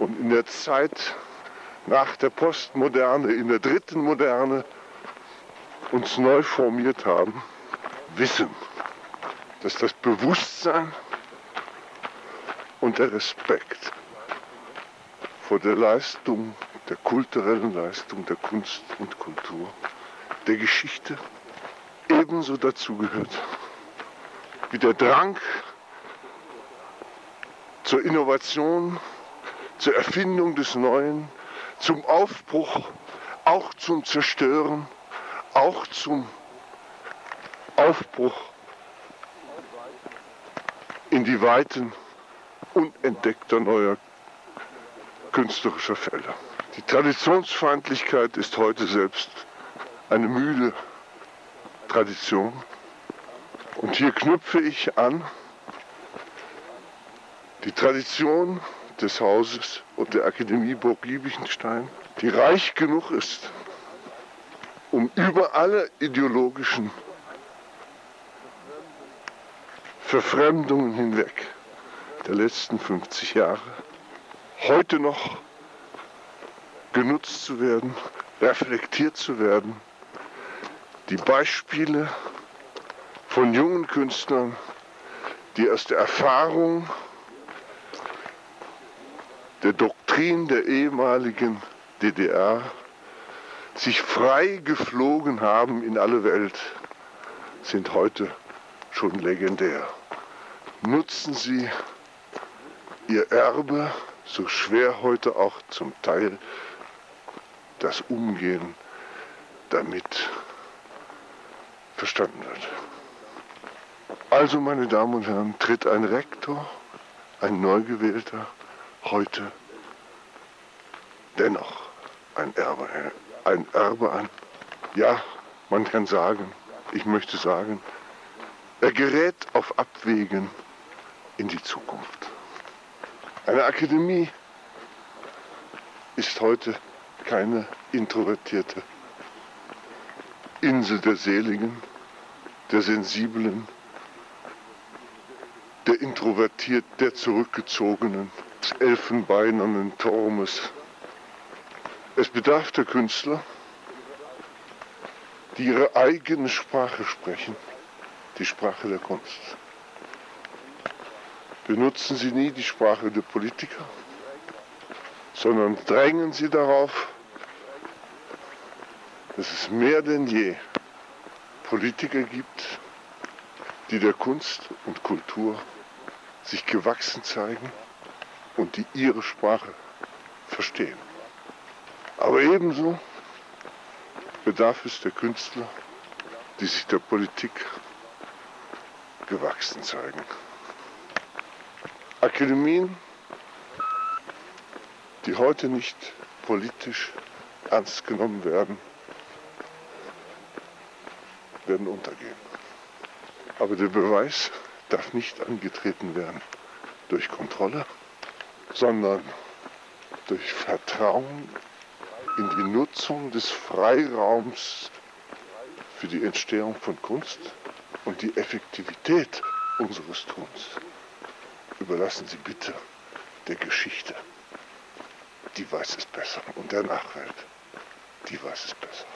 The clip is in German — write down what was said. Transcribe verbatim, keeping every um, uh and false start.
und in der Zeit nach der Postmoderne, in der dritten Moderne uns neu formiert haben, wissen, dass das Bewusstsein und der Respekt vor der Leistung, der kulturellen Leistung der Kunst und Kultur, der Geschichte ebenso dazugehört wie der Drang zur Innovation, zur Erfindung des Neuen, zum Aufbruch, auch zum Zerstören, auch zum Aufbruch in die Weiten unentdeckter neuer künstlerischer Felder. Die Traditionsfeindlichkeit ist heute selbst eine müde Tradition. Und hier knüpfe ich an die Tradition des Hauses und der Akademie Burg-Giebichenstein, die reich genug ist, um über alle ideologischen Verfremdungen hinweg der letzten fünfzig Jahre heute noch genutzt zu werden, reflektiert zu werden. Die Beispiele von jungen Künstlern, die aus der Erfahrung der Doktrin der ehemaligen D D R sich frei geflogen haben in alle Welt, sind heute schon legendär. Nutzen Sie Ihr Erbe, so schwer heute auch zum Teil das Umgehen damit verstanden wird. Also, meine Damen und Herren, tritt ein Rektor, ein Neugewählter, heute dennoch ein Erbe, ein Erbe an. Ja, man kann sagen, ich möchte sagen, er gerät auf Abwägen in die Zukunft. Eine Akademie ist heute keine introvertierte Insel der Seligen, der Sensiblen, der introvertiert, der zurückgezogenen, des elfenbeinernen Turmes. Es bedarf der Künstler, die ihre eigene Sprache sprechen, die Sprache der Kunst. Benutzen Sie nie die Sprache der Politiker, sondern drängen Sie darauf, dass es mehr denn je Politiker gibt, die der Kunst und Kultur sich gewachsen zeigen und die ihre Sprache verstehen. Aber ebenso bedarf es der Künstler, die sich der Politik gewachsen zeigen. Akademien, die heute nicht politisch ernst genommen werden, werden untergehen. Aber der Beweis darf nicht angetreten werden durch Kontrolle, sondern durch Vertrauen in die Nutzung des Freiraums für die Entstehung von Kunst und die Effektivität unseres Tuns. Überlassen Sie bitte der Geschichte. Die weiß es besser. Und der Nachwelt, die weiß es besser.